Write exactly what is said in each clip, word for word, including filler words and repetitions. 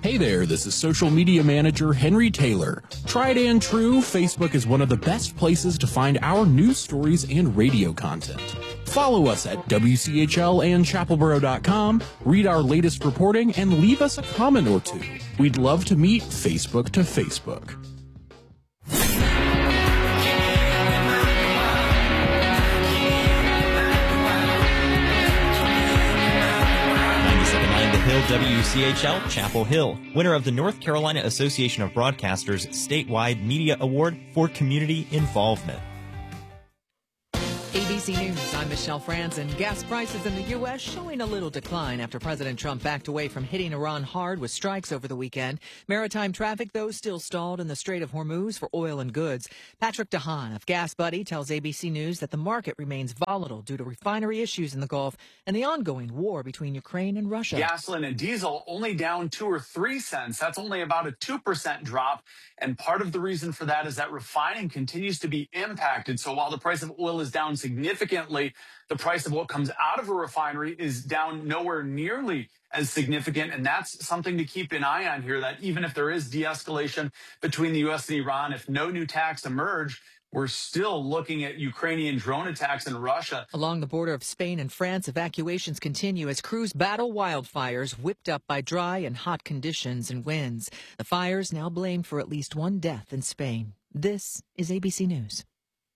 Hey there, this is social media manager Henry Taylor. Tried and true, Facebook is one of the best places to find our news stories and radio content. Follow us at W C H L and chapelboro dot com, read our latest reporting, and leave us a comment or two. We'd love to meet Facebook to Facebook. W C H L, Chapel Hill, winner of the North Carolina Association of Broadcasters Statewide Media Award for Community Involvement. A B C News, I'm Michelle Franzen. Gas prices in the U S showing a little decline after President Trump backed away from hitting Iran hard with strikes over the weekend. Maritime traffic, though, still stalled in the Strait of Hormuz for oil and goods. Patrick DeHaan of Gas Buddy tells A B C News that the market remains volatile due to refinery issues in the Gulf and the ongoing war between Ukraine and Russia. Gasoline and diesel only down two or three cents. That's only about a two percent drop. And part of the reason for that is that refining continues to be impacted. So while the price of oil is down significantly, the price of what comes out of a refinery is down nowhere nearly as significant. And that's something to keep an eye on here, that even if there is de-escalation between the U S and Iran, if no new attacks emerge, we're still looking at Ukrainian drone attacks in Russia. Along the border of Spain and France, evacuations continue as crews battle wildfires whipped up by dry and hot conditions and winds. The fires now blamed for at least one death in Spain. This is A B C News.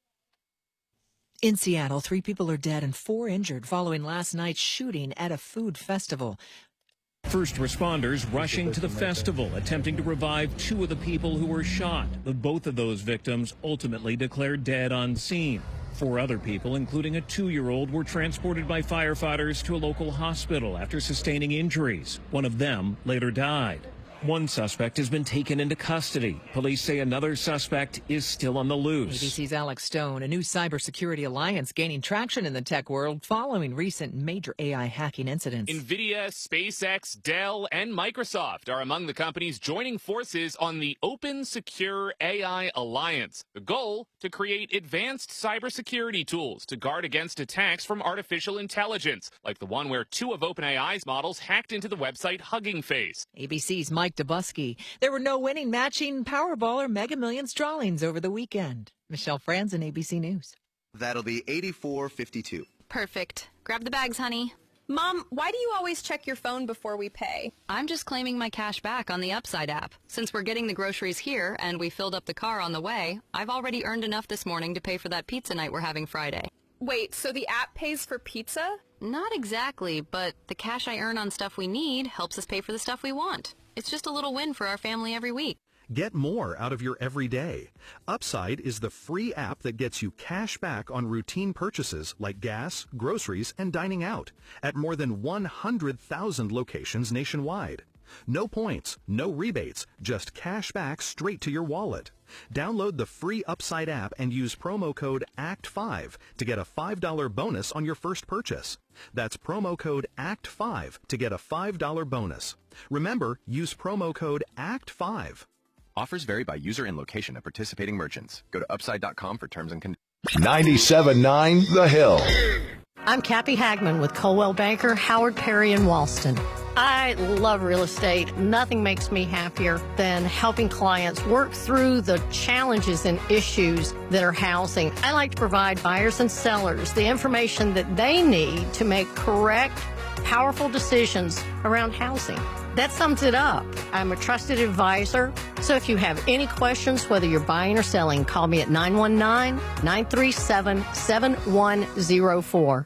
In Seattle, three people are dead and four injured following last night's shooting at a food festival. First responders rushing to the festival, attempting to revive two of the people who were shot. Both of those victims ultimately declared dead on scene. Four other people, including a two-year-old, were transported by firefighters to a local hospital after sustaining injuries. One of them later died. One suspect has been taken into custody. Police say another suspect is still on the loose. A B C's Alex Stone, a new cybersecurity alliance gaining traction in the tech world following recent major A I hacking incidents. NVIDIA, SpaceX, Dell, and Microsoft are among the companies joining forces on the Open Secure A I Alliance. The goal, to create advanced cybersecurity tools to guard against attacks from artificial intelligence, like the one where two of OpenAI's models hacked into the website Hugging Face. A B C's Mike Dubusky. There were no winning matching Powerball or Mega Millions drawings over the weekend. Michelle Franzen, A B C News. That'll be eighty-four fifty-two. Perfect. Grab the bags, honey. Mom, why do you always check your phone before we pay? I'm just claiming my cash back on the Upside app. Since we're getting the groceries here and we filled up the car on the way, I've already earned enough this morning to pay for that pizza night we're having Friday. Wait, so the app pays for pizza? Not exactly, but the cash I earn on stuff we need helps us pay for the stuff we want. It's just a little win for our family every week. Get more out of your everyday. Upside is the free app that gets you cash back on routine purchases like gas, groceries, and dining out at more than one hundred thousand locations nationwide. No points, no rebates, just cash back straight to your wallet. Download the free Upside app and use promo code A C T five to get a five dollar bonus on your first purchase. That's promo code A C T five to get a five dollar bonus. Remember, use promo code A C T five. Offers vary by user and location of participating merchants. Go to upside dot com for terms and conditions. ninety-seven point nine The Hill. I'm Kathy Hagman with Coldwell Banker, Howard Perry in Walston. I love real estate. Nothing makes me happier than helping clients work through the challenges and issues that are housing. I like to provide buyers and sellers the information that they need to make correct, powerful decisions around housing. That sums it up. I'm a trusted advisor, so if you have any questions, whether you're buying or selling, call me at nine one nine, nine three seven, seven one zero four.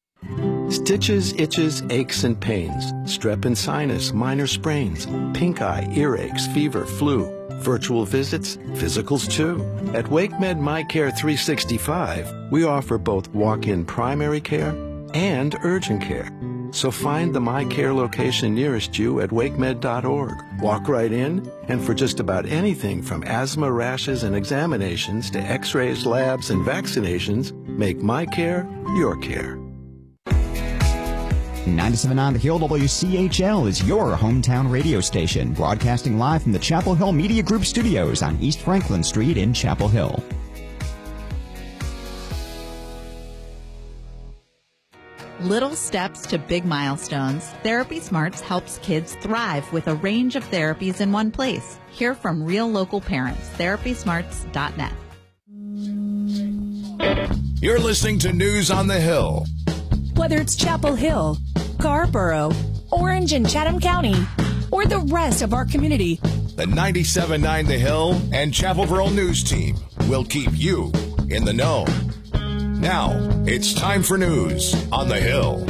Stitches, itches, aches, and pains, strep and sinus, minor sprains, pink eye, earaches, fever, flu, virtual visits, physicals too. At WakeMed MyCare three sixty-five, we offer both walk-in primary care and urgent care. So find the MyCare location nearest you at wakemed dot org. Walk right in, and for just about anything from asthma, rashes, and examinations to x-rays, labs, and vaccinations, make MyCare your care. ninety-seven point nine The Hill W C H L is your hometown radio station, broadcasting live from the Chapel Hill Media Group studios on East Franklin Street in Chapel Hill. little steps to big milestones, Therapy Smarts helps kids thrive with a range of therapies in one place. Hear from real local parents. therapy smarts dot net. You're listening to News on the Hill. Whether it's Chapel Hill, Scarborough, Orange and Chatham County, or the rest of our community, the ninety-seven point nine The Hill and Chapel Borough News Team will keep you in the know. Now, it's time for news on the Hill.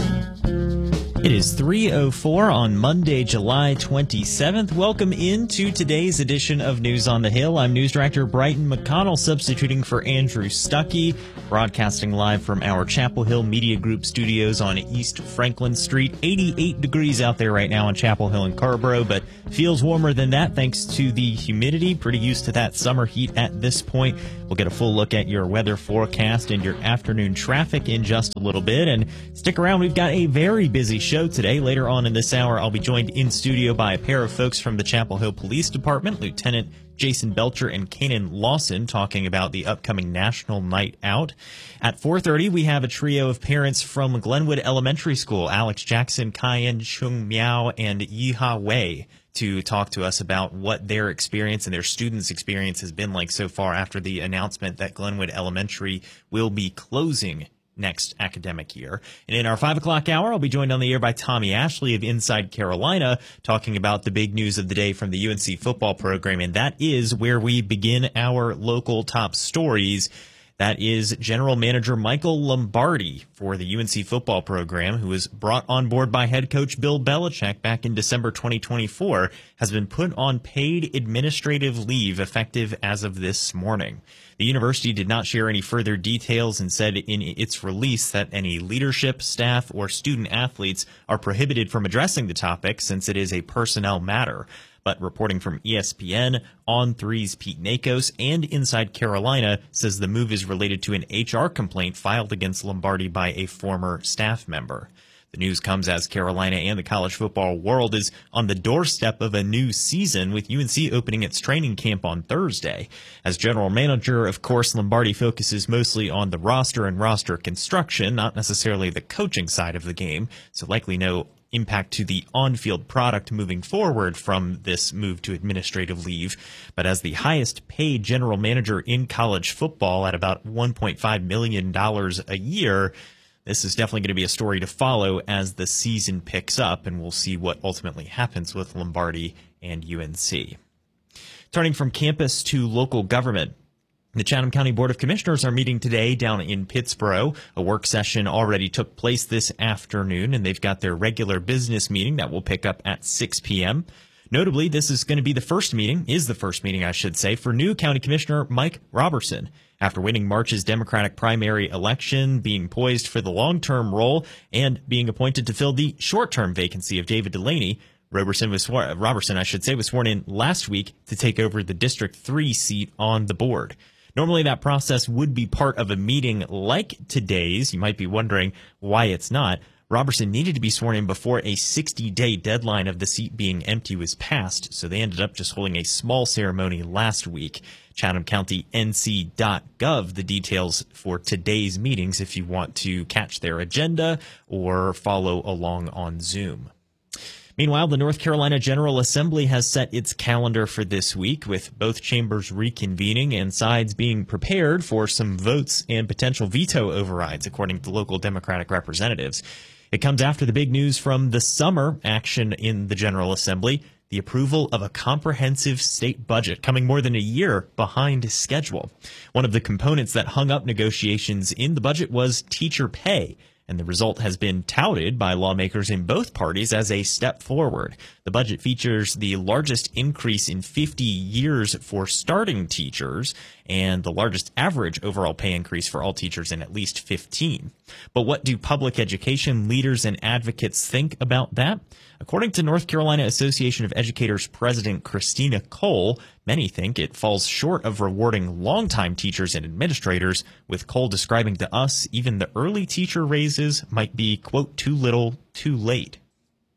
It is three oh four on Monday, July twenty-seventh. Welcome into today's edition of News on the Hill. I'm News Director Brighton McConnell, substituting for Andrew Stuckey, broadcasting live from our Chapel Hill Media Group studios on East Franklin Street. eighty-eight degrees out there right now in Chapel Hill and Scarborough, but feels warmer than that thanks to the humidity. Pretty used to that summer heat at this point. We'll get a full look at your weather forecast and your afternoon traffic in just a little bit. And stick around, we've got a very busy show today. Later on in this hour, I'll be joined in studio by a pair of folks from the Chapel Hill Police Department, Lieutenant Jason Belcher and Kanan Lawson, talking about the upcoming National Night Out. At four thirty, we have a trio of parents from Glenwood Elementary School, Alex Jackson, Kayan Chung Miao, and Yiha Wei, to talk to us about what their experience and their students' experience has been like so far after the announcement that Glenwood Elementary will be closing next academic year. And in our five o'clock hour, I'll be joined on the air by Tommy Ashley of Inside Carolina, talking about the big news of the day from the U N C football program. And that is where we begin our local top stories. That is General Manager Michael Lombardi for the U N C football program, who was brought on board by head coach Bill Belichick back in December twenty twenty-four, has been put on paid administrative leave effective as of this morning. The university did not share any further details and said in its release that any leadership, staff, or student athletes are prohibited from addressing the topic since it is a personnel matter. But reporting from E S P N, On three's Pete Nakos, and Inside Carolina says the move is related to an H R complaint filed against Lombardi by a former staff member. The news comes as Carolina and the college football world is on the doorstep of a new season, with U N C opening its training camp on Thursday. As general manager, of course, Lombardi focuses mostly on the roster and roster construction, not necessarily the coaching side of the game, so likely no impact to the on-field product moving forward from this move to administrative leave. But as the highest paid general manager in college football at about one point five million dollars a year, this is definitely going to be a story to follow as the season picks up, and we'll see what ultimately happens with Lombardi and U N C. Turning from campus to local government, the Chatham County Board of Commissioners are meeting today down in Pittsboro. A work session already took place this afternoon, and they've got their regular business meeting that will pick up at six p.m. Notably, this is going to be the first meeting, is the first meeting, I should say, for new County Commissioner Mike Roberson. After winning March's Democratic primary election, being poised for the long-term role, and being appointed to fill the short-term vacancy of David Delaney, Roberson was sworn, Roberson, I should say, was sworn in last week to take over the District three seat on the board. Normally, that process would be part of a meeting like today's. You might be wondering why it's not. Roberson needed to be sworn in before a sixty-day deadline of the seat being empty was passed, so they ended up just holding a small ceremony last week. Chatham County N C dot gov, the details for today's meetings if you want to catch their agenda or follow along on Zoom. Meanwhile, the North Carolina General Assembly has set its calendar for this week, with both chambers reconvening and sides being prepared for some votes and potential veto overrides, according to local Democratic representatives. It comes after the big news from the summer action in the General Assembly, the approval of a comprehensive state budget coming more than a year behind schedule. One of the components that hung up negotiations in the budget was teacher pay, and the result has been touted by lawmakers in both parties as a step forward. The budget features the largest increase in fifty years for starting teachers and the largest average overall pay increase for all teachers in at least fifteen. But what do public education leaders and advocates think about that? According to North Carolina Association of Educators President Christina Cole, many think it falls short of rewarding longtime teachers and administrators, with Cole describing to us even the early teacher raises might be, quote, too little, too late.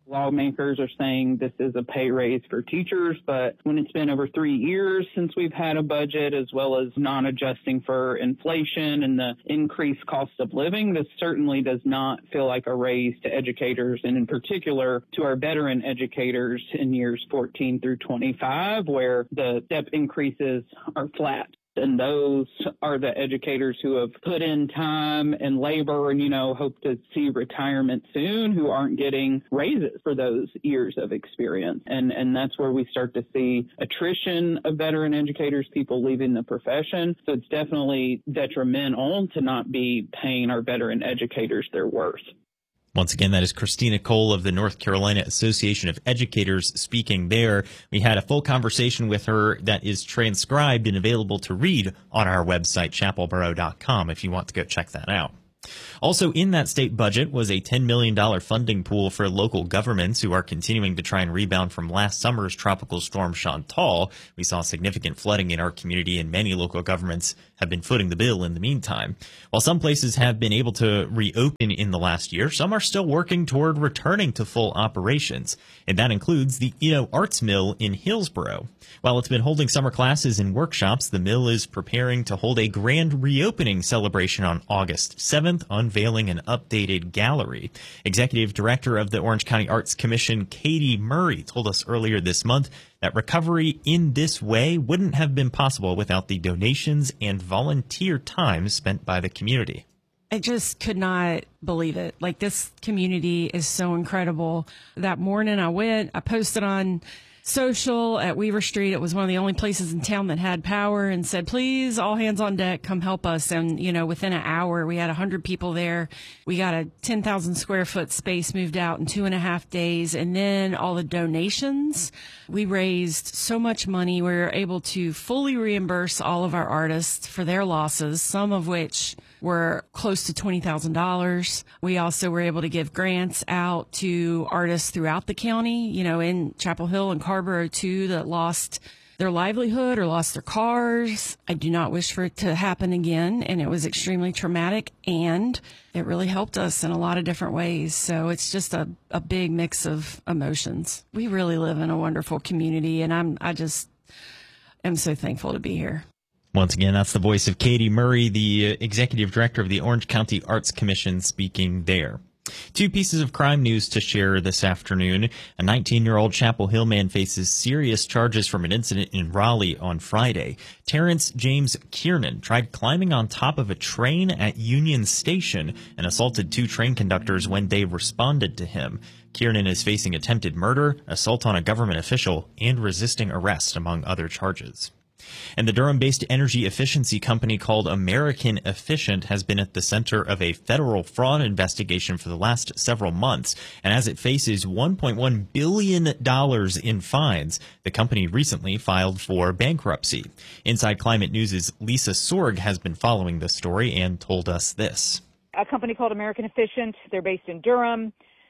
Lawmakers are saying this is a pay raise for teachers, but when it's been over three years since we've had a budget, as well as non-adjusting for inflation and the increased cost of living, this certainly does not feel like a raise to educators, and in particular to our veteran educators in years fourteen through twenty-five, where the step increases are flat. And those are the educators who have put in time and labor and, you know, hope to see retirement soon, who aren't getting raises for those years of experience. And, and that's where we start to see attrition of veteran educators, people leaving the profession. So it's definitely detrimental to not be paying our veteran educators their worth. Once again, that is Christina Cole of the North Carolina Association of Educators speaking there. We had a full conversation with her that is transcribed and available to read on our website, chapel borough dot com, if you want to go check that out. Also in that state budget was a ten million dollars funding pool for local governments who are continuing to try and rebound from last summer's tropical storm Chantal. We saw significant flooding in our community, and many local governments have been footing the bill in the meantime. While some places have been able to reopen in the last year, some are still working toward returning to full operations, and that includes the Eno Arts Mill in Hillsboro. While it's been holding summer classes and workshops, the mill is preparing to hold a grand reopening celebration on August seventh, unveiling an updated gallery. Executive Director of the Orange County Arts Commission, Katie Murray, told us earlier this month that recovery in this way wouldn't have been possible without the donations and volunteer time spent by the community. I just could not believe it. Like, this community is so incredible. That morning I went, I posted on social at Weaver Street. It was one of the only places in town that had power, and said, please, all hands on deck, come help us. And, you know, within an hour, we had one hundred people there. We got a ten thousand square foot space moved out in two and a half days. And then all the donations, we raised so much money. We were able to fully reimburse all of our artists for their losses, some of which were close to twenty thousand dollars. We also were able to give grants out to artists throughout the county, you know, in Chapel Hill and Carrboro too, that lost their livelihood or lost their cars. I do not wish for it to happen again, and it was extremely traumatic, and it really helped us in a lot of different ways. So it's just a, a big mix of emotions. We really live in a wonderful community, and I'm I just am so thankful to be here. Once again, that's the voice of Katie Murray, the executive director of the Orange County Arts Commission, speaking there. Two pieces of crime news to share this afternoon. A nineteen-year-old Chapel Hill man faces serious charges from an incident in Raleigh on Friday. Terrence James Kiernan tried climbing on top of a train at Union Station and assaulted two train conductors when they responded to him. Kiernan is facing attempted murder, assault on a government official, and resisting arrest, among other charges. And the Durham-based energy efficiency company called American Efficient has been at the center of a federal fraud investigation for the last several months. And as it faces one point one billion dollars in fines, the company recently filed for bankruptcy. Inside Climate News' Lisa Sorg has been following this story and told us this. A company called American Efficient, they're based in Durham.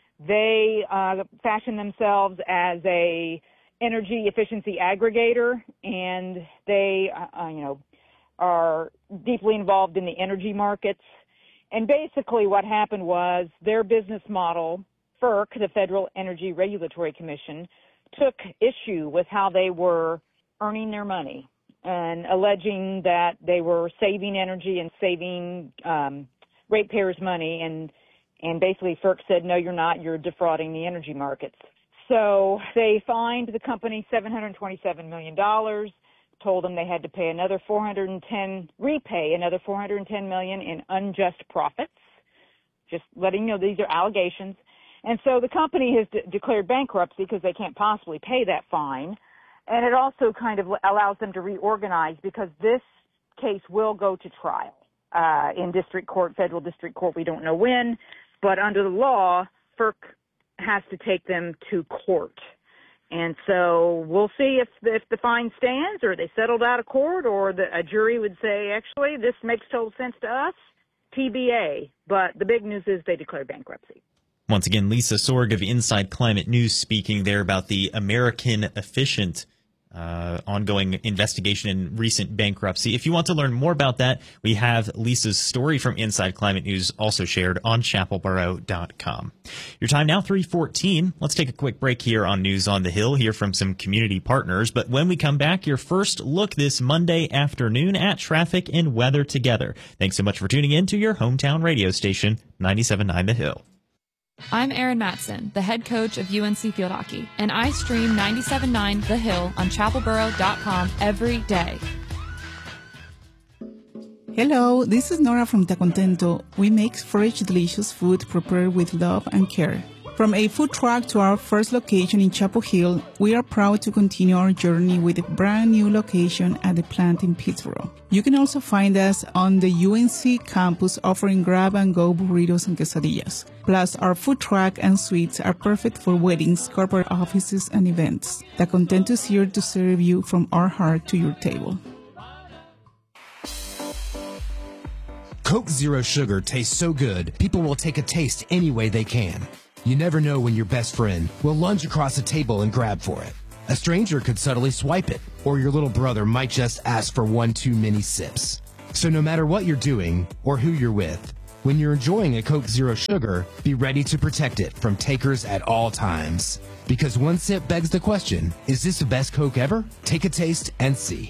They uh, fashion themselves as a energy efficiency aggregator, and they, uh, you know, are deeply involved in the energy markets. And basically what happened was their business model, FERC, the Federal Energy Regulatory Commission, took issue with how they were earning their money and alleging that they were saving energy and saving um, ratepayers' money. And, and basically FERC said, no, you're not. You're defrauding the energy markets. So they fined the company seven hundred twenty-seven million dollars, told them they had to pay another four hundred ten, repay another four hundred ten million dollars in unjust profits, just letting you know these are allegations. And so the company has de- declared bankruptcy because they can't possibly pay that fine. And it also kind of allows them to reorganize, because this case will go to trial uh, in district court, federal district court. We don't know when, but under the law, FERC has to take them to court. And so we'll see if if the fine stands, or they settled out of court, or the, a jury would say, actually, this makes total sense to us, T B A. But the big news is they declared bankruptcy. Once again, Lisa Sorg of Inside Climate News speaking there about the American Efficient uh, ongoing investigation and recent bankruptcy. If you want to learn more about that, we have Lisa's story from Inside Climate News also shared on chapel borough dot com. Your time now, three fourteen. Let's take a quick break here on News on the Hill, hear from some community partners. But when we come back, your first look this Monday afternoon at traffic and weather together. Thanks so much for tuning in to your hometown radio station, ninety-seven point nine The Hill. I'm Erin Matson, the head coach of U N C Field Hockey, and I stream ninety-seven point nine The Hill on chapel borough dot com every day. Hello, this is Nora from Ta Contento. We make fresh, delicious food prepared with love and care. From a food truck to our first location in Chapel Hill, we are proud to continue our journey with a brand new location at the plant in Pittsburgh. You can also find us on the U N C campus offering grab-and-go burritos and quesadillas. Plus, our food truck and suites are perfect for weddings, corporate offices, and events. Ta Contento is here to serve you from our heart to your table. Coke Zero Sugar tastes so good, people will take a taste any way they can. You never know when your best friend will lunge across a table and grab for it. A stranger could subtly swipe it, or your little brother might just ask for one too many sips. So no matter what you're doing or who you're with, when you're enjoying a Coke Zero Sugar, be ready to protect it from takers at all times. Because one sip begs the question, is this the best Coke ever? Take a taste and see.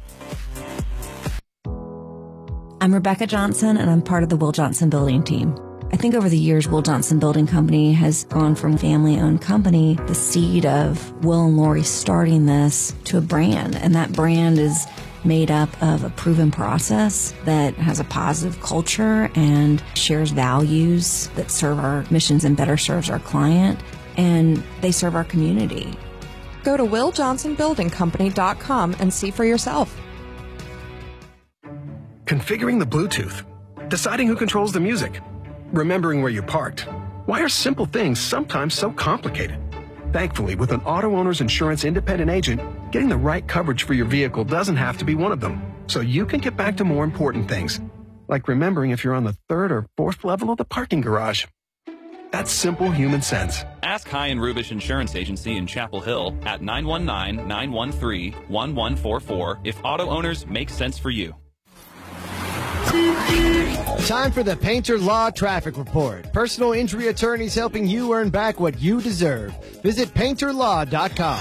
I'm Rebecca Johnson, and I'm part of the Will Johnson Building team. I think over the years, Will Johnson Building Company has gone from family-owned company, the seed of Will and Lori starting this, to a brand. And that brand is made up of a proven process that has a positive culture and shares values that serve our missions and better serves our client. And they serve our community. Go to will johnson building company dot com and see for yourself. Configuring the Bluetooth, deciding who controls the music, remembering where you parked. Why are simple things sometimes so complicated? Thankfully, with an auto owner's insurance independent agent, getting the right coverage for your vehicle doesn't have to be one of them. So you can get back to more important things, like remembering if you're on the third or fourth level of the parking garage. That's simple human sense. Ask High and Rubish Insurance Agency in Chapel Hill at nine one nine, nine one three, one one four four if auto owners make sense for you. Time for the Painter Law Traffic Report. Personal injury attorneys helping you earn back what you deserve. Visit painter law dot com.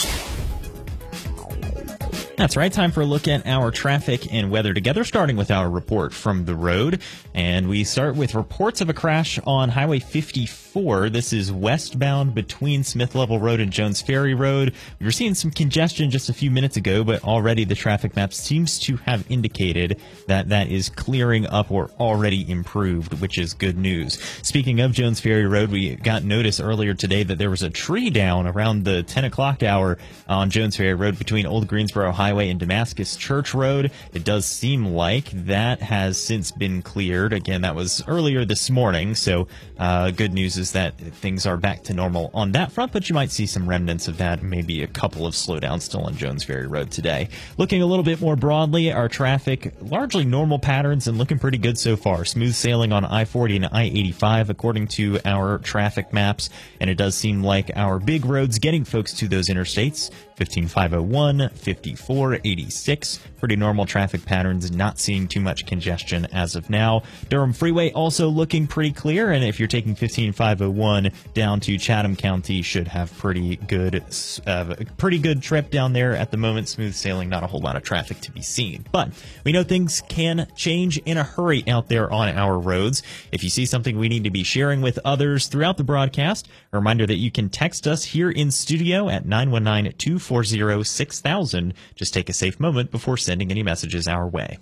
That's right. Time for a look at our traffic and weather together, starting with our report from the road. And we start with reports of a crash on Highway fifty-four. This is westbound between Smith Level Road and Jones Ferry Road. We were seeing some congestion just a few minutes ago, but already the traffic map seems to have indicated that that is clearing up or already improved, which is good news. Speaking of Jones Ferry Road, we got notice earlier today that there was a tree down around the ten o'clock hour on Jones Ferry Road between Old Greensboro Highway and Damascus Church Road. It does seem like that has since been cleared. Again, that was earlier this morning, so uh, good news is that things are back to normal on that front, but you might see some remnants of that, maybe a couple of slowdowns still on Jones Ferry Road today. Looking a little bit more broadly, our traffic, largely normal patterns and looking pretty good so far. Smooth sailing on I forty and I eighty-five according to our traffic maps, and it does seem like our big roads getting folks to those interstates, fifteen five oh one, fifty-four, eighty-six, pretty normal traffic patterns, not seeing too much congestion as of now. Durham Freeway also looking pretty clear, and if you're taking fifteen five oh one down to Chatham County, should have pretty good, uh, pretty good trip down there at the moment. Smooth sailing, not a whole lot of traffic to be seen. But we know things can change in a hurry out there on our roads. If you see something we need to be sharing with others throughout the broadcast, a reminder that you can text us here in studio at nine one nine, two four zero, six thousand. Just take a safe moment before sending any messages our way.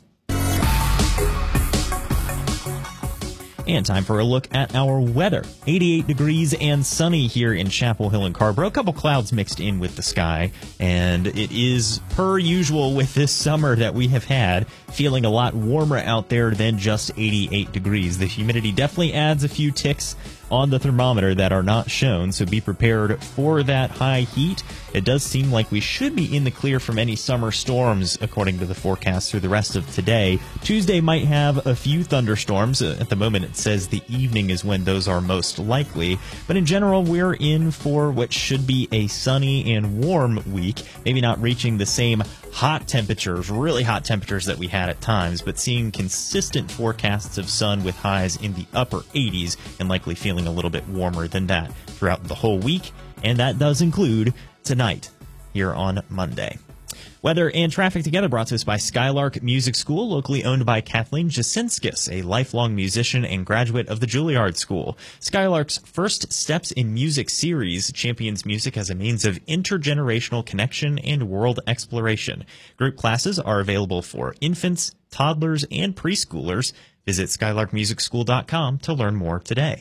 And time for a look at our weather. eighty-eight degrees and sunny here in Chapel Hill and Carrboro. A couple clouds mixed in with the sky. And it is per usual with this summer that we have had, feeling a lot warmer out there than just eighty-eight degrees. The humidity definitely adds a few ticks on the thermometer that are not shown, so be prepared for that high heat. It does seem like we should be in the clear from any summer storms, according to the forecast, through the rest of today. Tuesday might have a few thunderstorms. At the moment, it says the evening is when those are most likely. But in general, we're in for what should be a sunny and warm week. Maybe not reaching the same hot temperatures, really hot temperatures that we had at times, but seeing consistent forecasts of sun with highs in the upper eighties and likely feeling a little bit warmer than that throughout the whole week. And that does include tonight here on Monday. Weather and traffic together brought to us by Skylark Music School, locally owned by Kathleen Jasinskis, a lifelong musician and graduate of the Juilliard School. Skylark's First Steps in Music series champions music as a means of intergenerational connection and world exploration. Group classes are available for infants, toddlers, and preschoolers. Visit skylark music school dot com to learn more today.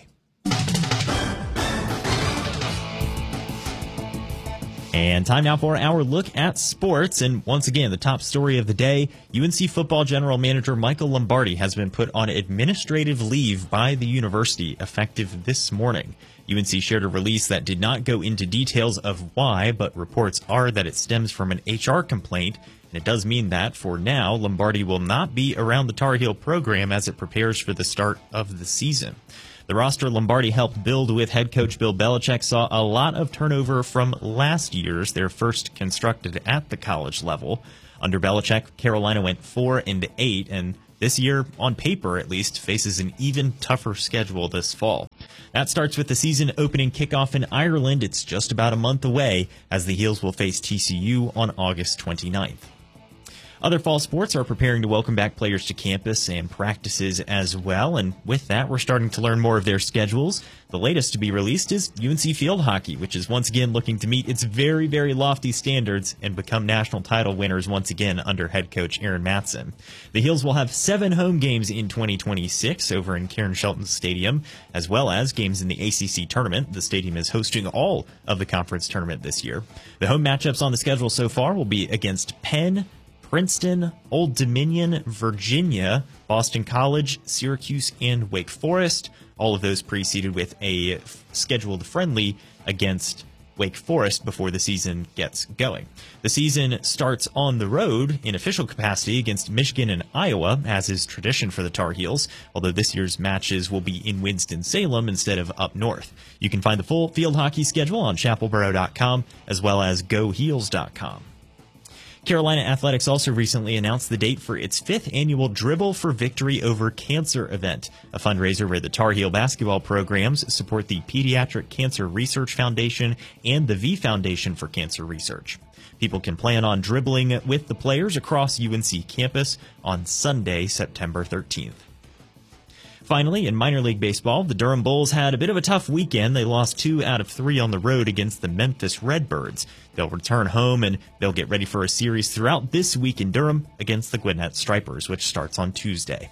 And time now for our look at sports. And once again, the top story of the day, U N C football general manager Michael Lombardi has been put on administrative leave by the university effective this morning. U N C shared a release that did not go into details of why, but reports are that it stems from an H R complaint. And it does mean that, for now, Lombardi will not be around the Tar Heel program as it prepares for the start of the season. The roster Lombardi helped build with head coach Bill Belichick saw a lot of turnover from last year's, their first constructed at the college level. Under Belichick, Carolina went four and eight, and this year, on paper at least, faces an even tougher schedule this fall. That starts with the season opening kickoff in Ireland. It's just about a month away, as the Heels will face T C U on August twenty-ninth. Other fall sports are preparing to welcome back players to campus and practices as well, and with that, we're starting to learn more of their schedules. The latest to be released is U N C Field Hockey, which is once again looking to meet its very, very lofty standards and become national title winners once again under head coach Aaron Matson. The Heels will have seven home games in twenty twenty-six over in Karen Shelton Stadium, as well as games in the A C C tournament. The stadium is hosting all of the conference tournament this year. The home matchups on the schedule so far will be against Penn, Princeton, Old Dominion, Virginia, Boston College, Syracuse, and Wake Forest. All of those preceded with a f- scheduled friendly against Wake Forest before the season gets going. The season starts on the road in official capacity against Michigan and Iowa, as is tradition for the Tar Heels, although this year's matches will be in Winston-Salem instead of up north. You can find the full field hockey schedule on chapel boro dot com as well as go heels dot com. Carolina Athletics also recently announced the date for its fifth annual Dribble for Victory Over Cancer event, a fundraiser where the Tar Heel basketball programs support the Pediatric Cancer Research Foundation and the V Foundation for Cancer Research. People can plan on dribbling with the players across U N C campus on Sunday, September thirteenth. Finally, in minor league baseball, the Durham Bulls had a bit of a tough weekend. They lost two out of three on the road against the Memphis Redbirds. They'll return home and they'll get ready for a series throughout this week in Durham against the Gwinnett Stripers, which starts on Tuesday.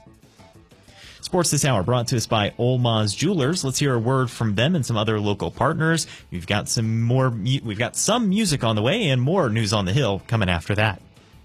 Sports this hour brought to us by Olmaz Jewelers. Let's hear a word from them and some other local partners. We've got some more. We've got some music on the way and more news on the Hill coming after that.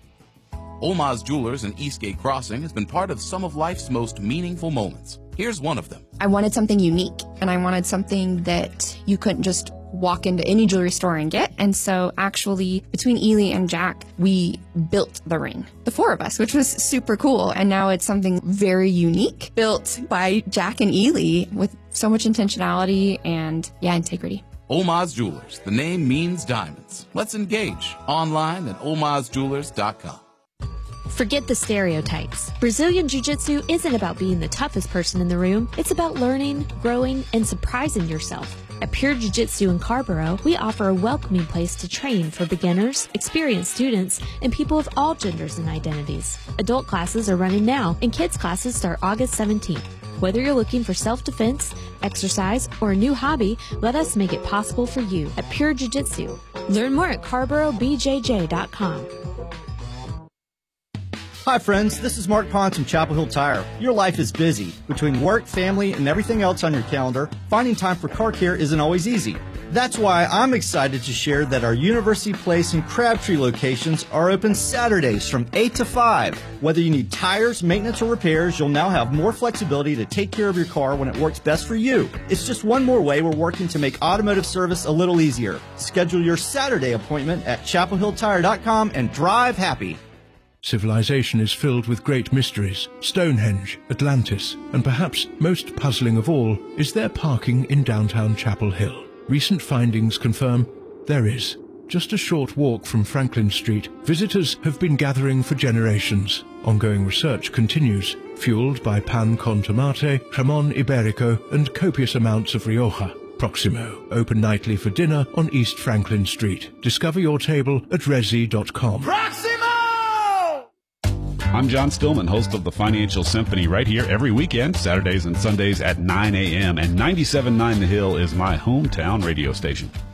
Olmaz Jewelers in Eastgate Crossing has been part of some of life's most meaningful moments. Here's one of them. I wanted something unique, and I wanted something that you couldn't just walk into any jewelry store and get. And so actually, between Ely and Jack, we built the ring, the four of us, which was super cool. And now it's something very unique, built by Jack and Ely with so much intentionality and, yeah, integrity. Olmaz Jewelers. The name means diamonds. Let's engage online at olmaz jewelers dot com. Forget the stereotypes. Brazilian Jiu-Jitsu isn't about being the toughest person in the room. It's about learning, growing, and surprising yourself. At Pure Jiu-Jitsu in Carborough, we offer a welcoming place to train for beginners, experienced students, and people of all genders and identities. Adult classes are running now, and kids classes start August seventeenth. Whether you're looking for self-defense, exercise, or a new hobby, let us make it possible for you at Pure Jiu-Jitsu. Learn more at carborough b j j dot com. Hi friends, this is Mark Ponce from Chapel Hill Tire. Your life is busy. Between work, family, and everything else on your calendar, finding time for car care isn't always easy. That's why I'm excited to share that our University Place and Crabtree locations are open Saturdays from eight to five. Whether you need tires, maintenance, or repairs, you'll now have more flexibility to take care of your car when it works best for you. It's just one more way we're working to make automotive service a little easier. Schedule your Saturday appointment at chapel hill tire dot com and drive happy. Civilization is filled with great mysteries. Stonehenge, Atlantis, and perhaps most puzzling of all is there parking in downtown Chapel Hill. Recent findings confirm there is. Just a short walk from Franklin Street, visitors have been gathering for generations. Ongoing research continues, fueled by Pan con Tomate, Jamón Ibérico, and copious amounts of Rioja. Proximo, open nightly for dinner on East Franklin Street. Discover your table at resi dot com. I'm John Stillman, host of the Financial Symphony, right here every weekend, Saturdays and Sundays at nine a.m. And ninety-seven point nine The Hill is my hometown radio station.